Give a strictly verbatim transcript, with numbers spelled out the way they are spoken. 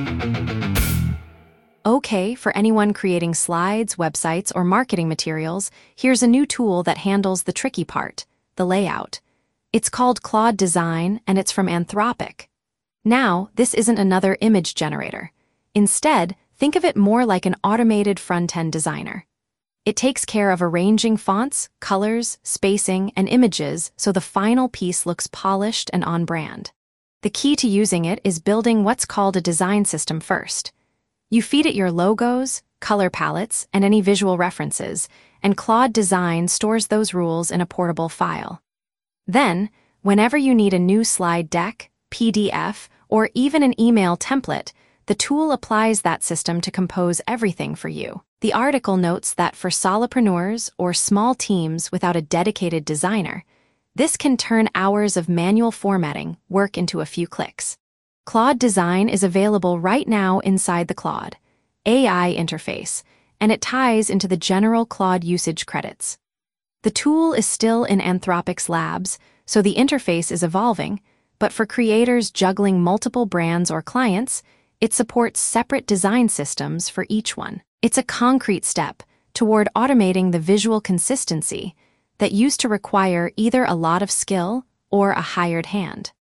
Okay, for anyone creating slides, websites, or marketing materials, here's a new tool that handles the tricky part, the layout. It's called Claude Design, and it's from Anthropic. Now, this isn't another image generator. Instead, think of it more like an automated front-end designer. It takes care of arranging fonts, colors, spacing, and images so the final piece looks polished and on-brand. The key to using it is building what's called a design system first. You feed it your logos, color palettes, and any visual references, and Claude Design stores those rules in a portable file. Then, whenever you need a new slide deck, P D F, or even an email template, the tool applies that system to compose everything for you. The article notes that for solopreneurs or small teams without a dedicated designer, this can turn hours of manual formatting work into a few clicks. Claude Design is available right now inside the Claude A I interface, and it ties into the general Claude usage credits. The tool is still in Anthropic's labs, so the interface is evolving, but for creators juggling multiple brands or clients, it supports separate design systems for each one. It's a concrete step toward automating the visual consistency that used to require either a lot of skill or a hired hand.